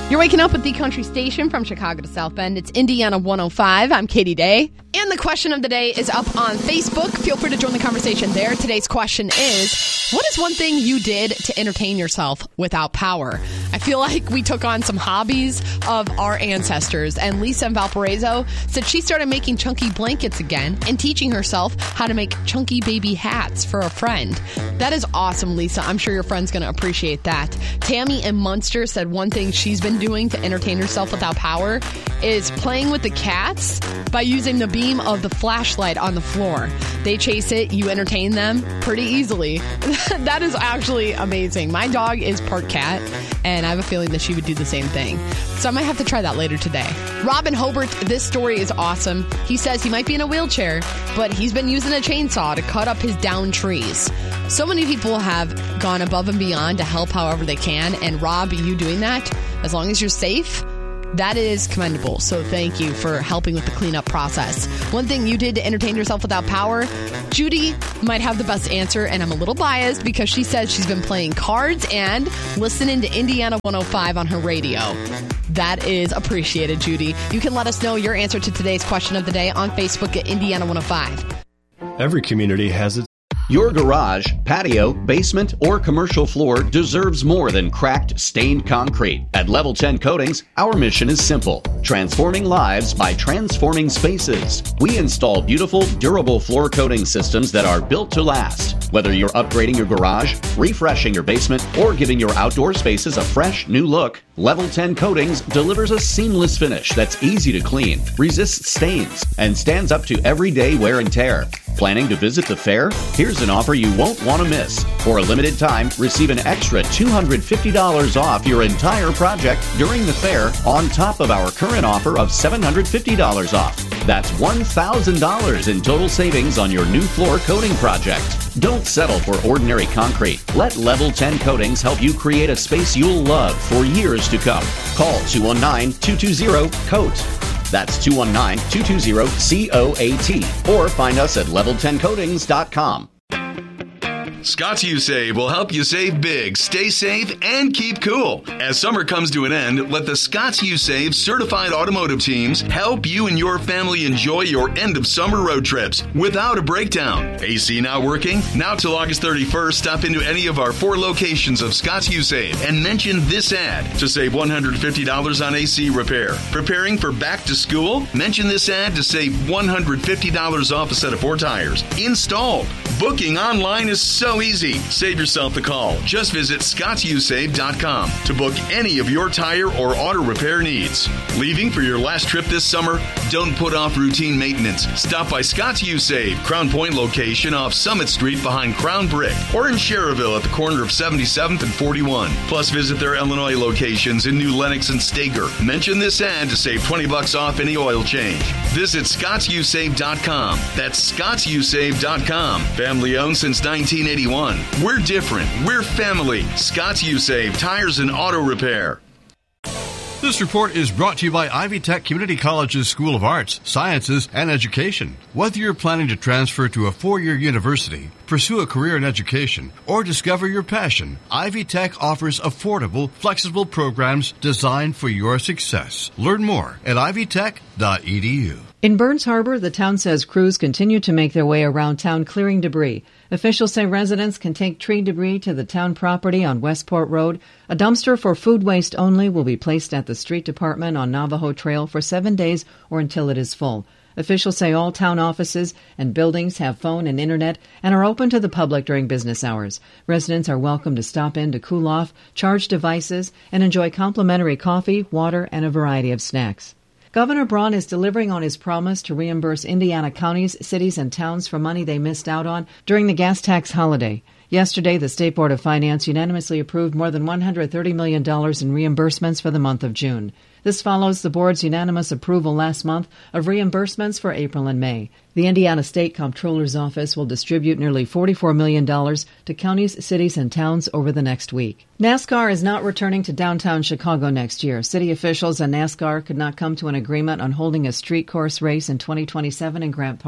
You're waking up with the Country Station from Chicago to South Bend. It's Indiana 105. I'm Katie Day. And the question of the day is up on Facebook. Feel free to join the conversation there. Today's question is, what is one thing you did to entertain yourself without power? I feel like we took on some hobbies of our ancestors. And Lisa in Valparaiso said she started making chunky blankets again and teaching herself how to make chunky baby hats for a friend. That is awesome, Lisa. I'm sure your friend's going to appreciate that. Tammy in Munster said one thing she's been doing to entertain herself without power is playing with the cats by using the beam of the flashlight on the floor. They chase it, you entertain them pretty easily. That is actually amazing. My dog is part cat, and I have a feeling that she would do the same thing. So I might have to try that later today. Robin Hobart, this story is awesome. He says he might be in a wheelchair, but he's been using a chainsaw to cut up his downed trees. So many people have gone above and beyond to help however they can, and Rob, you doing that, as long as you're safe, that is commendable. So thank you for helping with the cleanup process. One thing you did to entertain yourself without power, Judy might have the best answer, and I'm a little biased because she says she's been playing cards and listening to Indiana 105 on her radio. That is appreciated, Judy. You can let us know your answer to today's question of the day on Facebook at Indiana 105. Every community has its. Your garage, patio, basement, or commercial floor deserves more than cracked, stained concrete. At Level 10 Coatings, our mission is simple: transforming lives by transforming spaces. We install beautiful, durable floor coating systems that are built to last. Whether you're upgrading your garage, refreshing your basement, or giving your outdoor spaces a fresh, new look, Level 10 Coatings delivers a seamless finish that's easy to clean, resists stains, and stands up to everyday wear and tear. Planning to visit the fair? Here's an offer you won't want to miss. For a limited time, receive an extra $250 off your entire project during the fair on top of our current offer of $750 off. That's $1,000 in total savings on your new floor coating project. Don't settle for ordinary concrete. Let Level 10 Coatings help you create a space you'll love for years to come. Call 219-220-COAT. That's 219-220-COAT. Or find us at level10coatings.com. Scott's You Save will help you save big, stay safe, and keep cool. As summer comes to an end, let the Scott's You Save certified automotive teams help you and your family enjoy your end of summer road trips without a breakdown. AC now working? Now till August 31st, stop into any of our 4 locations of Scott's You Save and mention this ad to save $150 on AC repair. Preparing for back to school? Mention this ad to save $150 off a set of 4 tires. Installed. Booking online is so easy. Save yourself the call. Just visit ScottsUSave.com to book any of your tire or auto repair needs. Leaving for your last trip this summer? Don't put off routine maintenance. Stop by Scott's You Save, Crown Point location off Summit Street behind Crown Brick, or in Cherville at the corner of 77th and 41. Plus, visit their Illinois locations in New Lenox and Stager. Mention this ad to save $20 off any oil change. Visit ScottsUSave.com. That's ScottsUSave.com. Family owned since 1981. We're different. We're family. Scott's You Save Tires and Auto Repair. This report is brought to you by Ivy Tech Community College's School of Arts, Sciences, and Education. Whether you're planning to transfer to a 4-year university, pursue a career in education, or discover your passion, Ivy Tech offers affordable, flexible programs designed for your success. Learn more at ivytech.edu. In Burns Harbor, the town says crews continue to make their way around town clearing debris. Officials say residents can take tree debris to the town property on Westport Road. A dumpster for food waste only will be placed at the street department on Navajo Trail for 7 days or until it is full. Officials say all town offices and buildings have phone and internet and are open to the public during business hours. Residents are welcome to stop in to cool off, charge devices, and enjoy complimentary coffee, water, and a variety of snacks. Governor Braun is delivering on his promise to reimburse Indiana counties, cities, and towns for money they missed out on during the gas tax holiday. Yesterday, the State Board of Finance unanimously approved more than $130 million in reimbursements for the month of June. This follows the board's unanimous approval last month of reimbursements for April and May. The Indiana State Comptroller's Office will distribute nearly $44 million to counties, cities, and towns over the next week. NASCAR is not returning to downtown Chicago next year. City officials and NASCAR could not come to an agreement on holding a street course race in 2027 in Grant Park.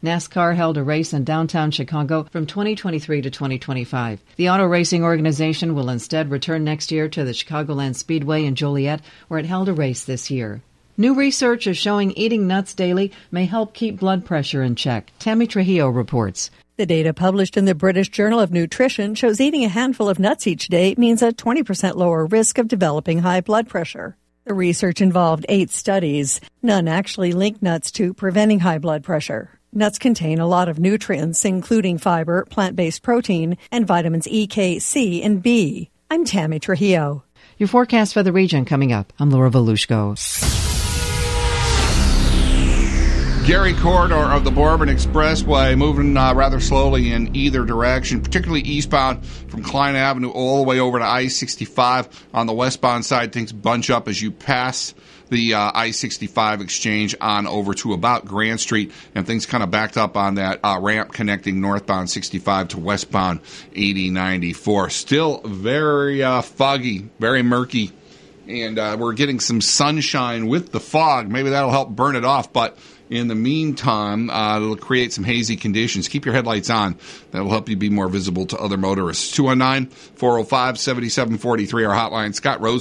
NASCAR held a race in downtown Chicago from 2023 to 2025. The auto racing organization will instead return next year to the Chicagoland Speedway in Joliet, where it held a race this year. New research is showing eating nuts daily may help keep blood pressure in check. Tammy Trujillo reports. The data published in the British Journal of Nutrition shows eating a handful of nuts each day means a 20% lower risk of developing high blood pressure. The research involved 8 studies. None actually linked nuts to preventing high blood pressure. Nuts contain a lot of nutrients, including fiber, plant-based protein, and vitamins E, K, C, and B. I'm Tammy Trujillo. Your forecast for the region coming up. I'm Laura Volushko. Gary corridor of the Bourbon Expressway moving rather slowly in either direction, particularly eastbound from Klein Avenue all the way over to I-65. On the westbound side, things bunch up as you pass the I-65 exchange on over to about Grand Street, and things kind of backed up on that ramp connecting northbound 65 to westbound 80-94. Still very foggy, very murky, and we're getting some sunshine with the fog. Maybe that'll help burn it off, but in the meantime, it'll create some hazy conditions. Keep your headlights on. That'll help you be more visible to other motorists. 219-405-7743, our hotline. Scott Rose